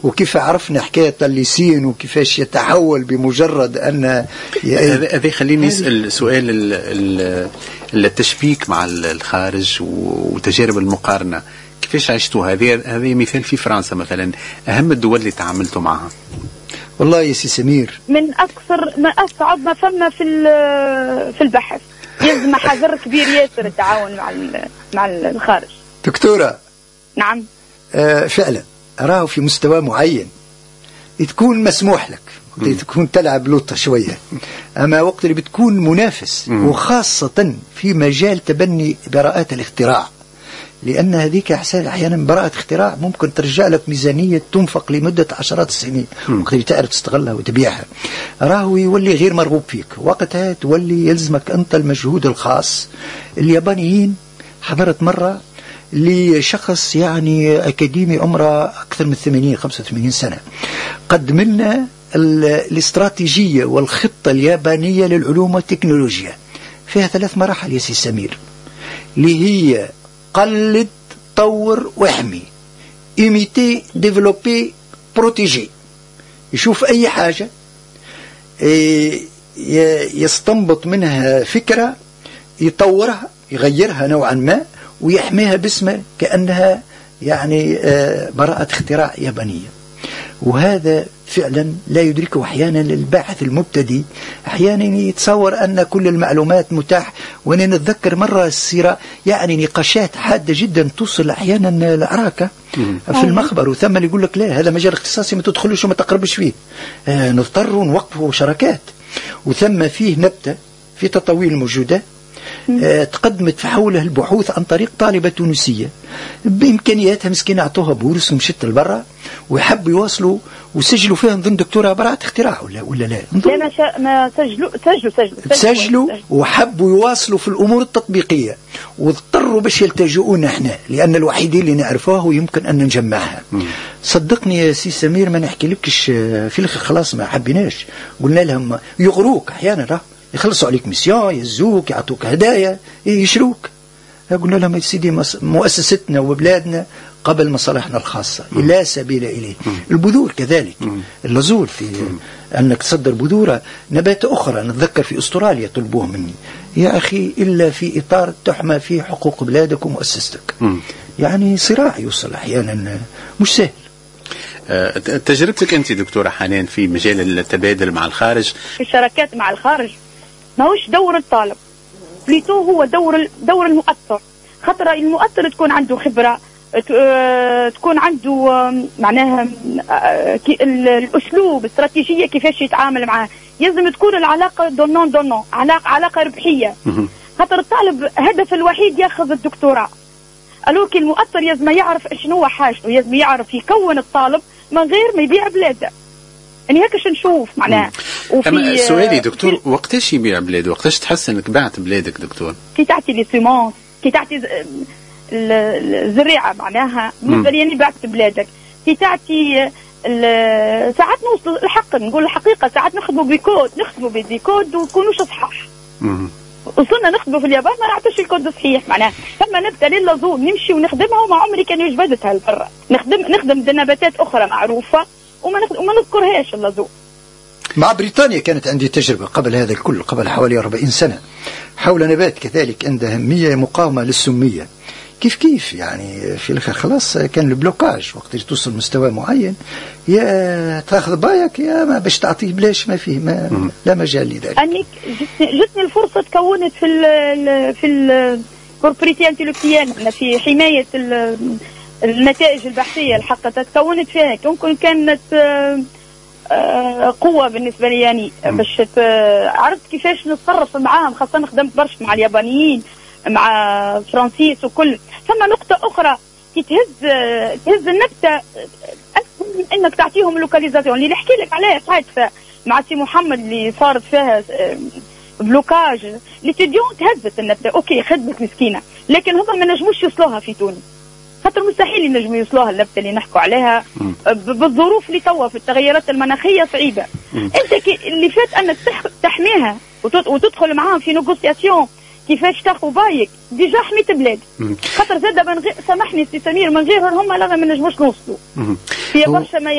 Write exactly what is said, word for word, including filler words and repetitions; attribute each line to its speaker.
Speaker 1: وكيف عرفنا حكاية الليسين وكيفاش يتحول بمجرد أن
Speaker 2: هذا خليني نسأل سؤال التشبيك مع الخارج وتجارب المقارنة. كيفاش عشتوا هذه هذه مثال في فرنسا مثلا، أهم الدول اللي تعاملتوا معها؟
Speaker 1: والله يا سي سمير
Speaker 3: من أكثر ما أصعب ما فما في في البحث، يلزم حذر كبير ياسر التعاون مع مع الخارج.
Speaker 1: دكتورة
Speaker 3: نعم
Speaker 1: آه فعلا راه في مستوى معين تكون مسموح لك تكون تلعب لوطة شوية، أما وقت اللي بتكون منافس م. وخاصة في مجال تبني براءات الاختراع، لأن هذيك أحيانا براءة اختراع ممكن ترجع لك ميزانية تنفق لمدة عشرات السنين وقت اللي تعرف تستغلها وتبيعها، راهو يولي غير مرغوب فيك. وقتها تولي يلزمك أنت المجهود الخاص. اليابانيين حضرت مرة لشخص يعني أكاديمي عمره أكثر من ثمانين خمسة وثمانين سنة، قدم لنا الاستراتيجية والخطة اليابانية للعلوم والتكنولوجيا، فيها ثلاث مراحل يا سي سمير، اللي هي قلد طور واحمي، إيميتي ديفلوبي بروتيجي. يشوف أي حاجة يستنبط منها فكرة يطورها يغيرها نوعا ما ويحميها باسمه كأنها يعني براءة اختراع يابانية. وهذا فعلا لا يدركه أحيانا الباحث المبتدئ، أحيانا يتصور أن كل المعلومات متاح. وأنا نتذكر مرة السيرة يعني نقاشات حادة جدا توصل أحيانا العراكة في المخبر، وثم اللي يقول لك لا هذا مجال اختصاصي ما تدخلوش وما تقربش فيه، آه نضطر نوقفه شراكات. وثم فيه نبتة في تطاويل الموجودة آه تقدمت في حولها البحوث عن طريق طالبة تونسية بإمكانياتها مسكينة، أعطوها بورس ومشت لبرا ويحبوا يواصلوا وسجلوا فيها نظن دكتورة براءة اختراع ولا ولا لا
Speaker 3: لا ما, شا... ما سجلوا سجلوا سجلوا
Speaker 1: سجلوا وحبوا يواصلوا في الأمور التطبيقية، واضطروا باش يلتجؤون احنا لأن الوحيدين اللي نعرفوه ويمكن أن نجمعها. مم. صدقني يا سي سمير ما نحكي لكش في الأخير خلاص ما حبيناش، قلنا لهم يغروك أحيانا راه يخلصوا عليك ميسيون يزوك يعطوك هدايا يشروك. قلنا لهم يا سيدي مؤسستنا وبلادنا قبل مصالحنا الخاصة لا سبيل إليه. البذور كذلك، اللزور في أنك تصدر بذورة نبات أخرى. نتذكر في أستراليا طلبوه مني يا أخي إلا في إطار تحمى فيه حقوق بلادك ومؤسستك. يعني صراع يوصل أحيانا مش سهل.
Speaker 2: تجربتك أنت دكتورة حنان في مجال التبادل مع الخارج،
Speaker 3: في الشراكات مع الخارج، ما هوش دور الطالب بليتو هو دور دور المؤثر. خطر المؤثر تكون عنده خبرة، تكون عنده معناها الأسلوب استراتيجية كيفاش يتعامل معاه. يلزم تكون العلاقة دونون دونون علاقة علاقة ربحية. خاطر الطالب هدف الوحيد ياخذ الدكتوراه، ألوك المؤثر يلزم يعرف شنو هو حاجته، يلزم يعرف يكون الطالب من غير ما يبيع بلاده. يعني هكاش نشوف معناها.
Speaker 2: أما سؤالي دكتور، وقتاش يبيع بلاده؟ وقتاش تحس انك بعت بلادك دكتور؟
Speaker 3: كي تعطي لي سيمونس، كي تعطي الزريعة معناها بالنسبة لي يعني بعت بلادك. كي تعطي ساعات نوصل الحق، نقول الحقيقة ساعات نخدموا بكود نخدموا بدي كود ويكونوش صحاح. وصلنا نخدموا في اليابان ما نعطيش الكود صحيح معناها. ثم نبدا للزور نمشي ونخدمها وما عمري كان يجبدتها لبرا. نخدم نخدم نباتات أخرى معروفة وما وما نذكرهاش اللزوم.
Speaker 1: مع بريطانيا كانت عندي تجربة قبل هذا الكل قبل حوالي أربعين سنة حول نبات كذلك عنده أهمية مقاومة للسمية. كيف كيف يعني في الآخر خلاص كان البلوكاج وقت توصل مستوى معين يا تاخذ بايك يا ما باش تعطيه بلاش ما فيه ما لا مجال لذلك.
Speaker 3: أنك جتني الفرصة تكونت في ال في الكوربريتي انتلكتيال في حماية النتائج البحثية الحقة تكونت فيها. ممكن كانت قوة بالنسبة لي يعني باش عرفت كيفاش نتصرف معاهم، خاصة خدمت برشا مع اليابانيين مع فرانسيس وكل. ثم نقطة أخرى كي تهز تهز النبتة أسهل من إنك تعطيهم اللوكاليزاسيون اللي نحكي لك عليها حادثة مع سي محمد اللي صارت فيها بلوكاج. ليتيديون تهزت النبتة أوكي خدمت مسكينة، لكن هم ما نجموش يوصلوها في تونس. خاطر مستحيل ينجموا يوصلوها النبتة اللي نحكوا عليها بالظروف اللي توا في التغيرات المناخية صعيبة. أنت اللي فات أنك تحميها وتدخل معاهم في نيغوسياسيون كيفاش تاخذ بايك ديجا حميت بلاد. خاطر زاد من غير سامحني سي سمير من غير هم لا ما نجموش نوصلوا. هي برشا ما